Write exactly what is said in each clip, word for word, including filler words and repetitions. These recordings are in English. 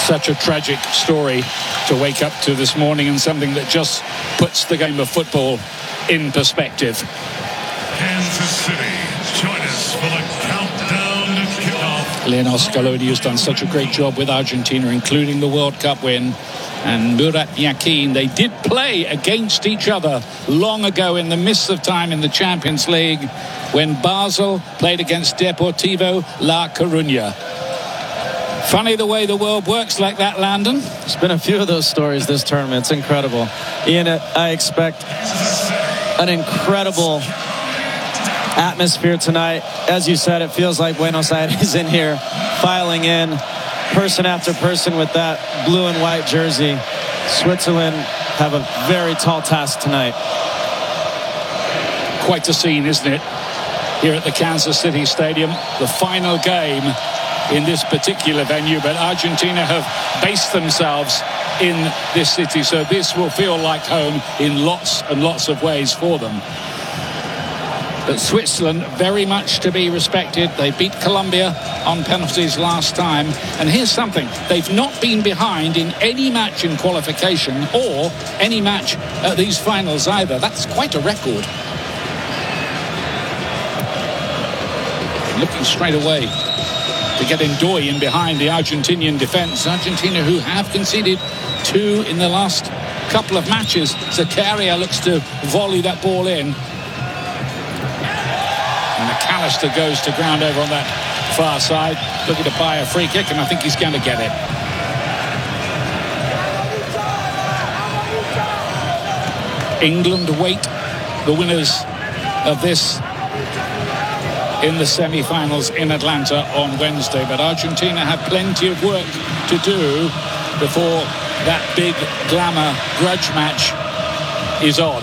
Such a tragic story to wake up to this morning, and something that just puts the game of football in perspective. Kansas City, join us for the countdown to kickoff. Lionel Scaloni has done such a great job with Argentina, including the World Cup win. And Murat Yakin, they did play against each other long ago in the mists of time in the Champions League when Basel played against Deportivo La Coruña. Funny the way the world works like that, Landon. There's been a few of those stories this tournament. It's incredible. Ian, I expect an incredible atmosphere tonight. As you said, it feels like Buenos Aires is in here, filing in, person after person with that blue and white jersey. Switzerland have a very tall task tonight. Quite a scene, isn't it? Here at the Kansas City Stadium, the final game in this particular venue, but Argentina have based themselves in this city, so this will feel like home in lots and lots of ways for them. But Switzerland very much to be respected. They beat Colombia on penalties last time, and here's something: they've not been behind in any match in qualification or any match at these finals either. That's quite a record. Looking straight away to get Ndoye in behind the Argentinian defence. Argentina, who have conceded two in the last couple of matches. Zakaria looks to volley that ball in. And McAllister goes to ground over on that far side, looking to buy a free kick, and I think he's going to get it. England await the winners of this in the semi-finals in Atlanta on Wednesday, but Argentina have plenty of work to do before that big glamour grudge match is on.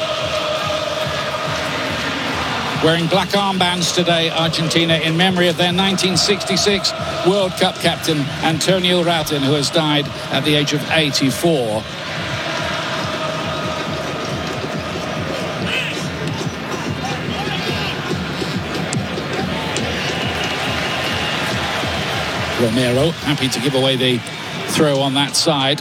Wearing black armbands today, Argentina, in memory of their nineteen sixty-six World Cup captain Antonio Ratin, who has died at the age of eighty-four. Romero happy to give away the throw on that side.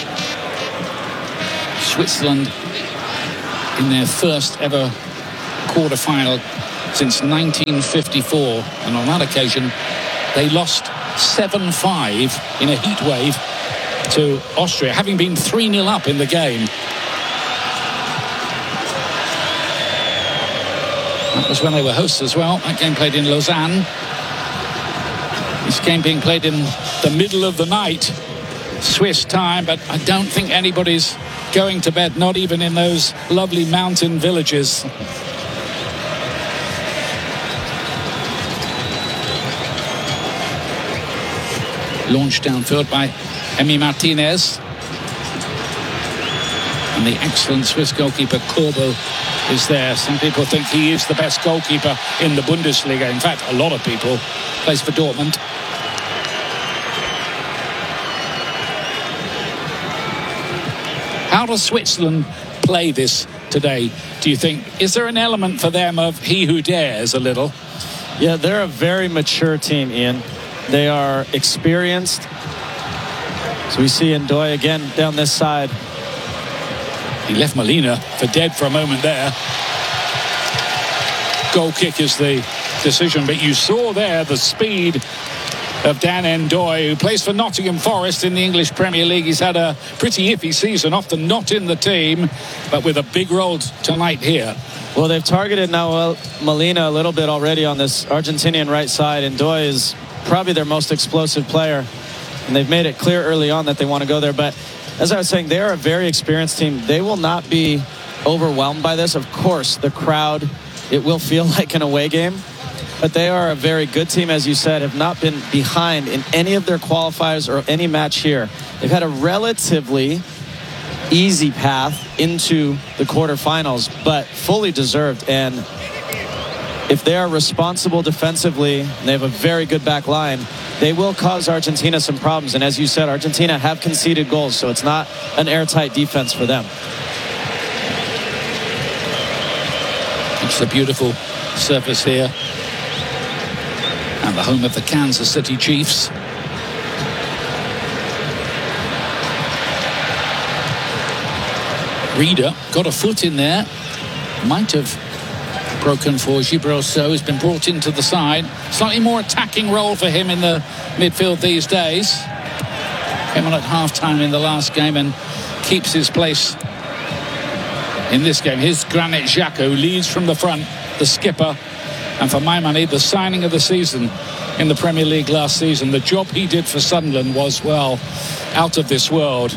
Switzerland in their first ever quarter-final since nineteen fifty-four, and on that occasion they lost seven five in a heat wave to Austria, having been three nil up in the game. That was when they were hosts as well. That game played in Lausanne. This game being played in the middle of the night, Swiss time, but I don't think anybody's going to bed, not even in those lovely mountain villages. Launched downfield by Emi Martinez. And the excellent Swiss goalkeeper Korbo is there. Some people think he is the best goalkeeper in the Bundesliga. In fact, a lot of people. Plays for Dortmund. How does Switzerland play this today, do you think? Is there an element for them of he who dares a little? Yeah, they're a very mature team, Ian. They are experienced. So we see Ndoye again down this side. He left Molina for dead for a moment there. Goal kick is the decision, but you saw there the speed of Dan Ndoye, who plays for Nottingham Forest in the English Premier League. He's had a pretty iffy season, often not in the team, but with a big role tonight here. Well, they've targeted now Molina a little bit already on this Argentinian right side. Ndoye is probably their most explosive player, and they've made it clear early on that they want to go there. But as I was saying, they are a very experienced team. They will not be overwhelmed by this. Of course, the crowd, it will feel like an away game. But they are a very good team, as you said, have not been behind in any of their qualifiers or any match here. They've had a relatively easy path into the quarterfinals, but fully deserved. And if they are responsible defensively, and they have a very good back line, they will cause Argentina some problems. And as you said, Argentina have conceded goals, so it's not an airtight defense for them. It's a beautiful surface here, and the home of the Kansas City Chiefs. Rieder got a foot in there. Might have broken for Gibraltar. He's been brought into the side. Slightly more attacking role for him in the midfield these days. Came on at half-time in the last game and keeps his place in this game. Here's Granit Xhaka, who leads from the front, the skipper. And for my money, the signing of the season in the Premier League last season. The job he did for Sunderland was, well, out of this world.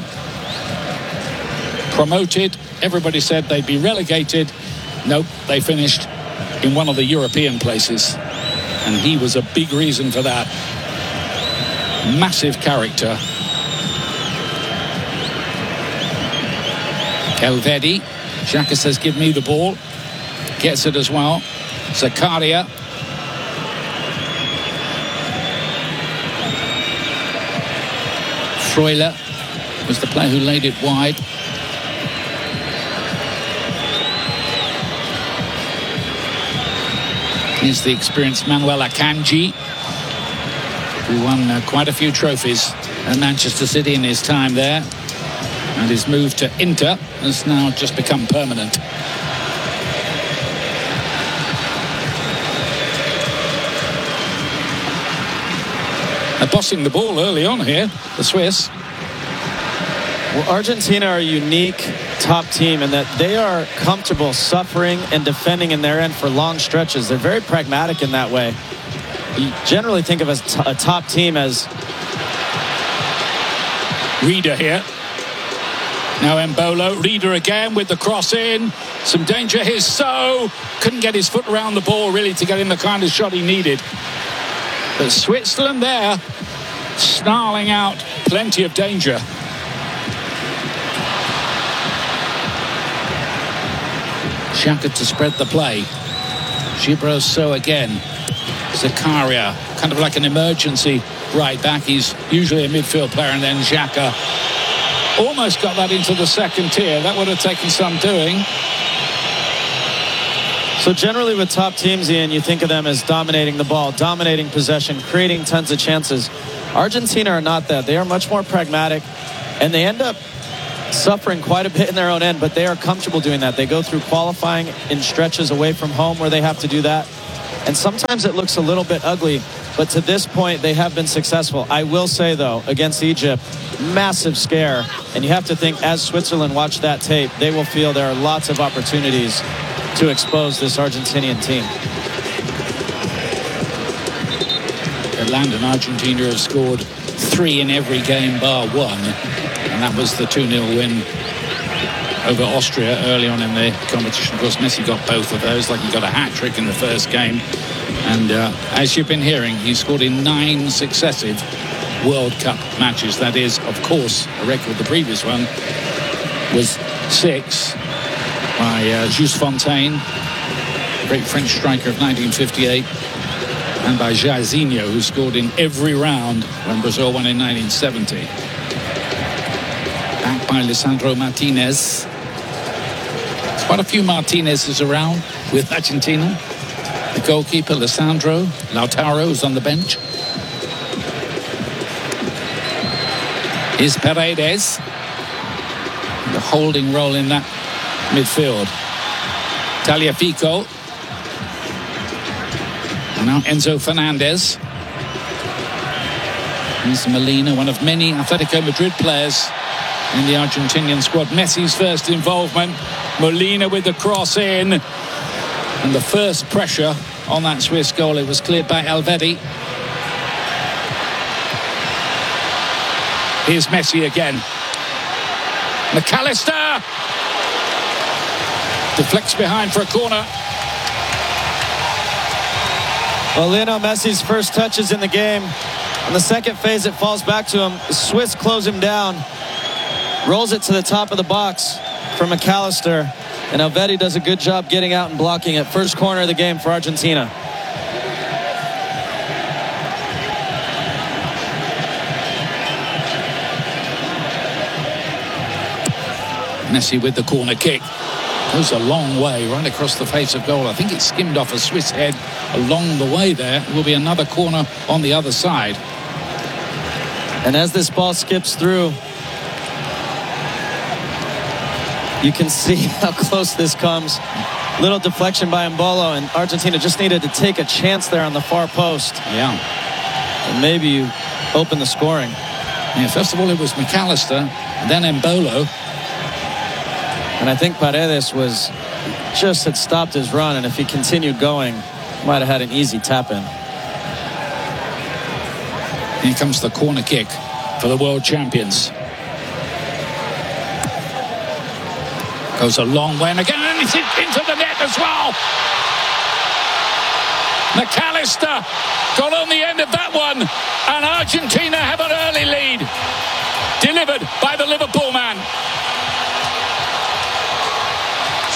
Promoted, everybody said they'd be relegated. Nope, they finished in one of the European places. And he was a big reason for that. Massive character. Elvedi. Xhaka says, give me the ball. Gets it as well. Zakaria. Freuler was the player who laid it wide. Here's the experienced Manuel Akanji, who won uh, quite a few trophies at Manchester City in his time there. And his move to Inter has now just become permanent. They're bossing the ball early on here, the Swiss. Well, Argentina are a unique top team in that they are comfortable suffering and defending in their end for long stretches. They're very pragmatic in that way. You generally think of a, a top team as... Rieder here. Now Embolo. Rieder again with the cross in. Some danger. Here's So. Couldn't get his foot around the ball really to get in the kind of shot he needed. But Switzerland there, snarling out plenty of danger. Xhaka to spread the play. Gibraltar So again. Zakaria, kind of like an emergency right back. He's usually a midfield player, and then Xhaka almost got that into the second tier. That would have taken some doing. So generally with top teams, Ian, you think of them as dominating the ball, dominating possession, creating tons of chances. Argentina are not that. They are much more pragmatic, and they end up suffering quite a bit in their own end, but they are comfortable doing that. They go through qualifying in stretches away from home where they have to do that. And sometimes it looks a little bit ugly, but to this point, they have been successful. I will say, though, against Egypt, massive scare. And you have to think, as Switzerland watch that tape, they will feel there are lots of opportunities to expose this Argentinian team. Irland and Argentina have scored three in every game bar one. And that was the two nil win over Austria early on in the competition. Of course, Messi got both of those, like he got a hat-trick in the first game. And uh, as you've been hearing, he scored in nine successive World Cup matches. That is, of course, a record. The previous one was six by uh, Jules Fontaine, great French striker of nineteen fifty-eight, and by Jairzinho, who scored in every round when Brazil won in nineteen seventy. Backed by Lisandro Martinez. There's quite a few Martinez's around with Argentina. The goalkeeper, Lisandro. Lautaro's on the bench. Here's Paredes. The holding role in that midfield. Tagliafico. And now Enzo Fernandez. Here's Molina, one of many Atletico Madrid players in the Argentinian squad. Messi's first involvement. Molina with the cross in. And the first pressure on that Swiss goal, it was cleared by Elvedi. Here's Messi again. McAllister deflects behind for a corner. Well, Lionel Messi's first touches in the game. On the second phase, it falls back to him. The Swiss close him down. Rolls it to the top of the box for McAllister. And Elvedi does a good job getting out and blocking it. First corner of the game for Argentina. Messi with the corner kick. Goes a long way right across the face of goal. I think it skimmed off a Swiss head along the way there. It will be another corner on the other side. And as this ball skips through, You can see how close this comes. Little deflection by Embolo, and Argentina just needed to take a chance there on the far post. Yeah. And maybe you open the scoring. Yeah, first of all, it was McAllister, then Embolo. And I think Paredes was just had stopped his run, and if he continued going, might have had an easy tap in. Here comes the corner kick for the world champions. Goes a long way, and again, and it's into the net as well. McAllister got on the end of that one, and Argentina have an early lead. Delivered by the Liverpool man.